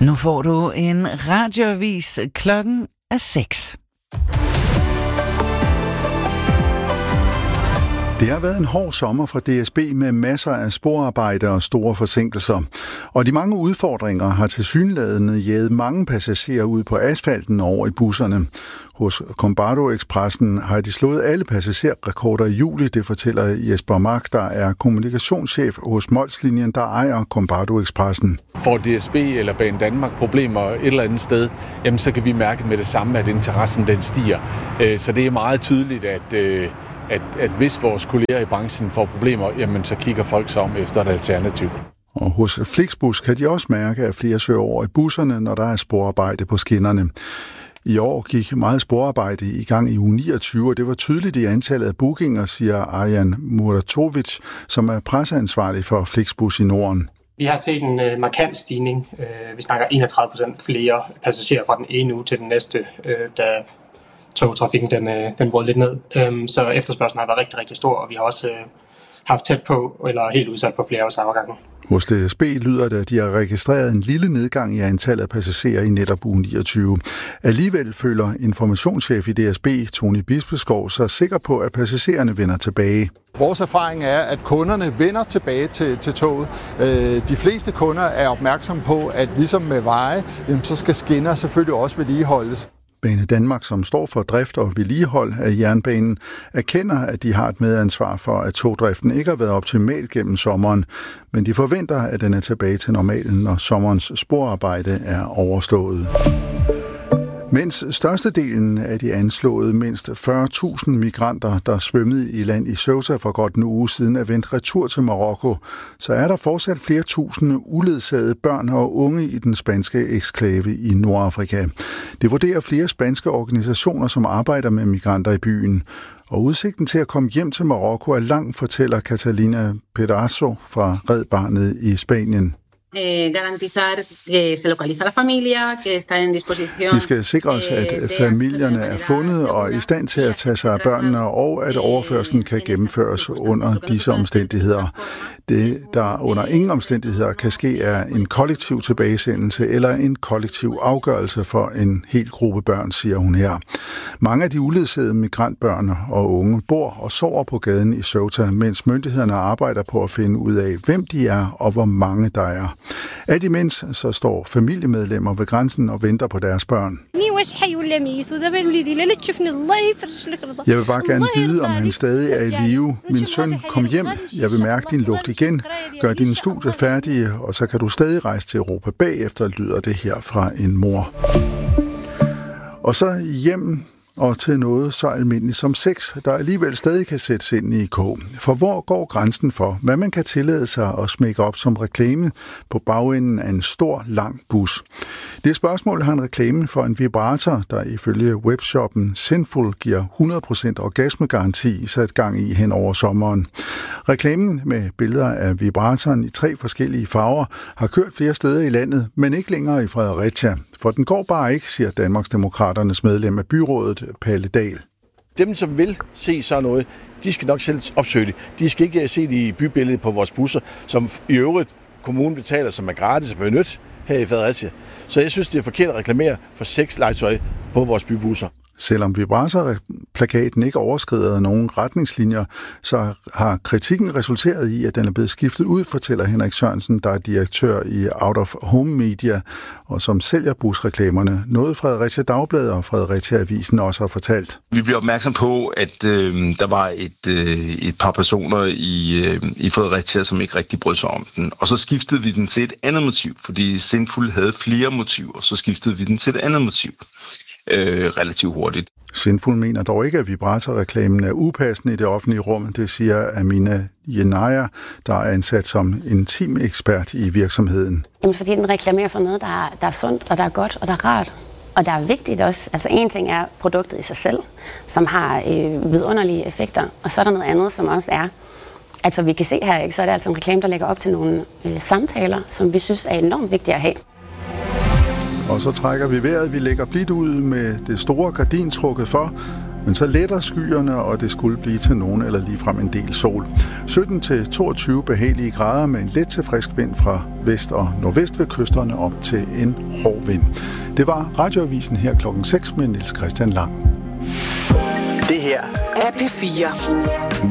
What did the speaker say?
Nu får du en radioavis. Klokken er 6. Det har været en hård sommer for DSB med masser af sporarbejde og store forsinkelser. Og de mange udfordringer har tilsyneladende jaget mange passagerer ud på asfalten og over i busserne. Hos Kombardo-ekspressen har de slået alle passagerrekorder i juli, det fortæller Jesper Mark, der er kommunikationschef hos Molslinjen, der ejer Kombardo-ekspressen. Får DSB eller Banedanmark problemer et eller andet sted, jamen så kan vi mærke med det samme, at interessen den stiger. Så det er meget tydeligt, at hvis vores kolleger i branchen får problemer, jamen så kigger folk sig om efter et alternativ. Og hos Flixbus kan de også mærke, at flere søger over i busserne, når der er sporarbejde på skinnerne. I år gik meget sporarbejde i gang i uge 29, og det var tydeligt i antallet af bookinger, siger Arjan Muratovic, som er presseansvarlig for Flixbus i Norden. Vi har set en markant stigning. Vi snakker 31% flere passagerer fra den ene uge til den næste, da togtrafikken den brød lidt ned. Så efterspørgslen har været rigtig, rigtig stor, og vi har også haft tæt på, eller helt udsat på flere afgange. Hos DSB lyder det, at de har registreret en lille nedgang i antallet af passagerer i netop uge 29. Alligevel føler informationschef i DSB, Tony Bispeskov, sig sikker på, at passagererne vender tilbage. Vores erfaring er, at kunderne vender tilbage til toget. De fleste kunder er opmærksomme på, at ligesom med veje, så skal skinner selvfølgelig også vedligeholdes. Banedanmark, som står for drift og vedligehold af jernbanen, erkender, at de har et medansvar for, at togdriften ikke har været optimal gennem sommeren, men de forventer, at den er tilbage til normalen, når sommerens sporarbejde er overstået. Mens størstedelen af de anslåede mindst 40.000 migranter, der svømmede i land i Ceuta for godt en uge siden, er vendt retur til Marokko, så er der fortsat flere tusinde uledsagede børn og unge i den spanske eksklave i Nordafrika. Det vurderer flere spanske organisationer, som arbejder med migranter i byen. Og udsigten til at komme hjem til Marokko er lang, fortæller Catalina Pedrazo fra Red Barnet i Spanien. Garantizar que se localiza la familia, que está en disposición. Vi skal sikre os, at familierne er fundet og i stand til at tage sig af børnene, og at overførslen kan gennemføres under disse omstændigheder. Det, der under ingen omstændigheder kan ske, er en kollektiv tilbagesendelse eller en kollektiv afgørelse for en hel gruppe børn, siger hun her. Mange af de uledsagede migrantbørn og unge bor og sover på gaden i Ceuta, mens myndighederne arbejder på at finde ud af, hvem de er og hvor mange der er. Alt imens så står familiemedlemmer ved grænsen og venter på deres børn. Jeg vil bare gerne vide, om han stadig er i live. Min søn, kom hjem. Jeg vil mærke din lugt igen. Gør dine studier færdige, og så kan du stadig rejse til Europa bagefter, lyder det her fra en mor. Og så hjem og til noget så almindeligt som sex, der alligevel stadig kan sættes ind i kog. For hvor går grænsen for, hvad man kan tillade sig at smække op som reklame på bagenden af en stor, lang bus? Det spørgsmål har en reklame for en vibrator, der ifølge webshoppen Sinful giver 100% orgasmegaranti sat gang i hen over sommeren. Reklamen med billeder af vibratoren i 3 forskellige farver har kørt flere steder i landet, men ikke længere i Fredericia. For den går bare ikke, siger Danmarksdemokraternes medlem af byrådet, Palle Dahl. Dem, som vil se sådan noget, de skal nok selv opsøge det. De skal ikke se det i bybilledet på vores busser, som i øvrigt kommunen betaler, som er gratis at benytte her i Fredericia. Så jeg synes, det er forkert at reklamere for sexlegetøj på vores bybusser. Selvom vibratorplakaten ikke overskrider nogen retningslinjer, så har kritikken resulteret i, at den er blevet skiftet ud, fortæller Henrik Sørensen, der er direktør i Out of Home Media, og som sælger busreklamerne. Noget Fredericia Dagblad og Fredericia Avisen også har fortalt. Vi bliver opmærksom på, at der var et par personer i Fredericia, som ikke rigtig brød sig om den. Og så skiftede vi den til et andet motiv, fordi Sinful havde flere motiver, så skiftede vi den til et andet motiv. Relativt hurtigt. Sinful mener dog ikke, at vibratorreklamen er upassende i det offentlige rum. Det siger Amina Jenaya, der er ansat som intim ekspert i virksomheden. Jamen, fordi den reklamerer for noget, der er sundt, og der er godt, og der er rart. Og der er vigtigt også. Altså en ting er produktet i sig selv, som har vidunderlige effekter. Og så er der noget andet, som også er, altså vi kan se her, ikke, så er det altså en reklame, der lægger op til nogle samtaler, som vi synes er enormt vigtige at have. Og så trækker vi vejret. Vi lægger blidt ud med det store gardin trukket for. Men så letter skyerne, og det skulle blive til nogen eller ligefrem en del sol. 17-22 behagelige grader med en let til frisk vind fra vest og nordvest ved kysterne op til en hård vind. Det var Radioavisen her klokken 6 med Niels Christian Lang. Det her er P4.